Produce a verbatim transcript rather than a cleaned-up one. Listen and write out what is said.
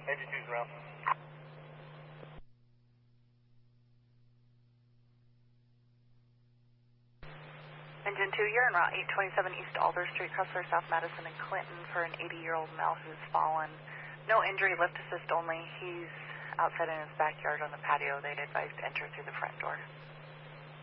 Engine two's around. Engine two, you're en route eight twenty-seven East Alder Street, Cressler, South Madison, and Clinton for an eighty-year-old male who's fallen. No injury, lift assist only. He's outside in his backyard on the patio. They'd advised to enter through the front door.